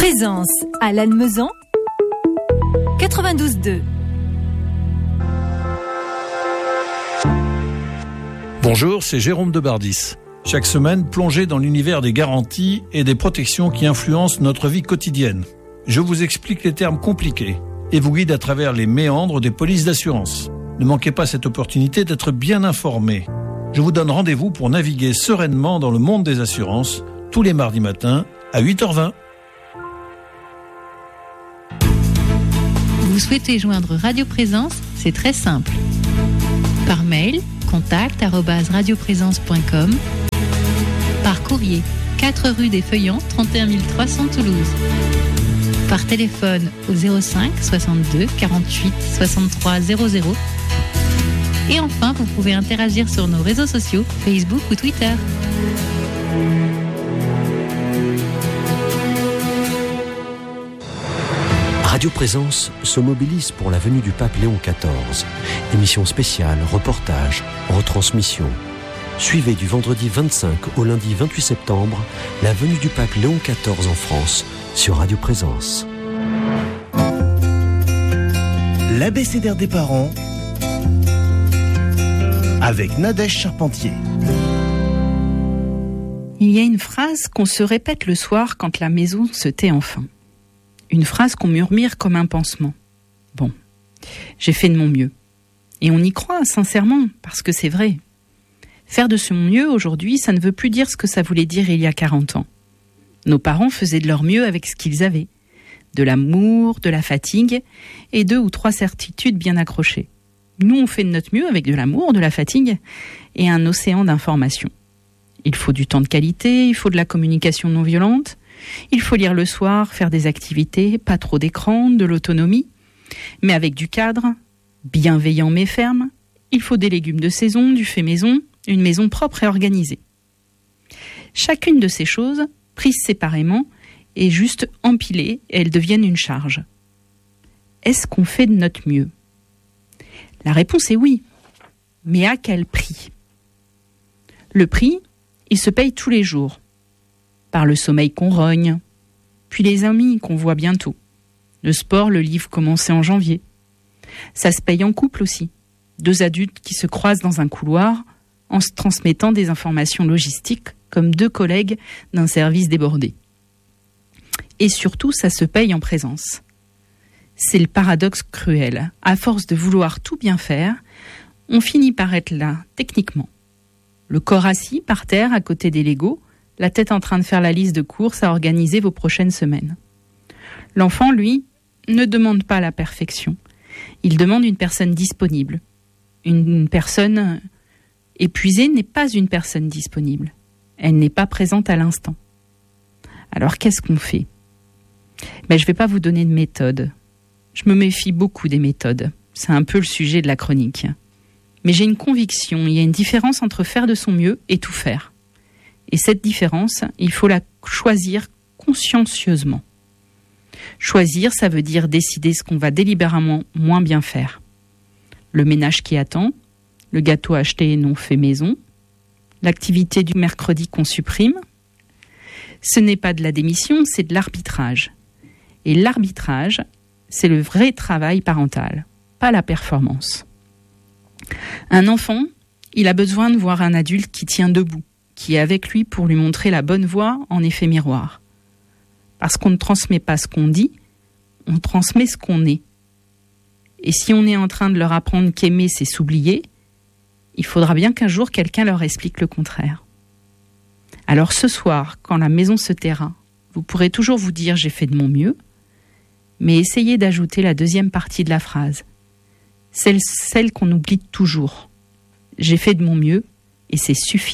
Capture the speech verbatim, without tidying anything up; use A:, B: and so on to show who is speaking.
A: Présence à Lannemezan quatre-vingt-douze deux.
B: Bonjour, c'est Jérôme de Bardis. Chaque semaine, plongez dans l'univers des garanties et des protections qui influencent notre vie quotidienne. Je vous explique les termes compliqués et vous guide à travers les méandres des polices d'assurance. Ne manquez pas cette opportunité d'être bien informé. Je vous donne rendez-vous pour naviguer sereinement dans le monde des assurances tous les mardis matins à huit heures vingt.
C: Vous souhaitez joindre Radio Présence? C'est très simple. Par mail, contact arobase radioprésence point com. Par courrier, quatre rue des Feuillants, trente et un mille trois cents Toulouse. Par téléphone au zéro cinq soixante-deux quarante-huit soixante-trois zéro zéro. Et enfin, vous pouvez interagir sur nos réseaux sociaux, Facebook ou Twitter.
D: Radio Présence se mobilise pour la venue du pape Léon quatorze. Émission spéciale, reportage, retransmission. Suivez du vendredi vingt-cinq au lundi vingt-huit septembre la venue du pape Léon quatorze en France sur Radio Présence.
E: L'abécédaire des parents avec Nadège Charpentier.
F: Il y a une phrase qu'on se répète le soir quand la maison se tait enfin. Une phrase qu'on murmure comme un pansement. Bon, j'ai fait de mon mieux. Et on y croit sincèrement, parce que c'est vrai. Faire de son mieux aujourd'hui, ça ne veut plus dire ce que ça voulait dire il y a quarante ans. Nos parents faisaient de leur mieux avec ce qu'ils avaient. De l'amour, de la fatigue et deux ou trois certitudes bien accrochées. Nous, on fait de notre mieux avec de l'amour, de la fatigue et un océan d'informations. Il faut du temps de qualité, il faut de la communication non violente, il faut lire le soir, faire des activités, pas trop d'écran, de l'autonomie, mais avec du cadre, bienveillant mais ferme. Il faut des légumes de saison, du fait maison, une maison propre et organisée. Chacune de ces choses, prises séparément, est juste empilée et elles deviennent une charge. Est-ce qu'on fait de notre mieux ? La réponse est oui, mais à quel prix ? Le prix, il se paye tous les jours. Par le sommeil qu'on rogne, puis les amis qu'on voit bientôt. Le sport, le livre commencé en janvier. Ça se paye en couple aussi. Deux adultes qui se croisent dans un couloir en se transmettant des informations logistiques comme deux collègues d'un service débordé. Et surtout, ça se paye en présence. C'est le paradoxe cruel. À force de vouloir tout bien faire, on finit par être là, techniquement. Le corps assis par terre à côté des Legos, la tête en train de faire la liste de courses à organiser vos prochaines semaines. L'enfant, lui, ne demande pas la perfection. Il demande une personne disponible. Une personne épuisée n'est pas une personne disponible. Elle n'est pas présente à l'instant. Alors qu'est-ce qu'on fait ? Ben, je ne vais pas vous donner de méthode. Je me méfie beaucoup des méthodes. C'est un peu le sujet de la chronique. Mais j'ai une conviction, il y a une différence entre faire de son mieux et tout faire. Et cette différence, il faut la choisir consciencieusement. Choisir, ça veut dire décider ce qu'on va délibérément moins bien faire. Le ménage qui attend, le gâteau acheté et non fait maison, l'activité du mercredi qu'on supprime. Ce n'est pas de la démission, c'est de l'arbitrage. Et l'arbitrage, c'est le vrai travail parental, pas la performance. Un enfant, il a besoin de voir un adulte qui tient debout, qui est avec lui pour lui montrer la bonne voie en effet miroir. Parce qu'on ne transmet pas ce qu'on dit, on transmet ce qu'on est. Et si on est en train de leur apprendre qu'aimer, c'est s'oublier, il faudra bien qu'un jour quelqu'un leur explique le contraire. Alors ce soir, quand la maison se taira, vous pourrez toujours vous dire « j'ai fait de mon mieux », mais essayez d'ajouter la deuxième partie de la phrase, celle, celle qu'on oublie toujours. « J'ai fait de mon mieux et c'est suffisant ».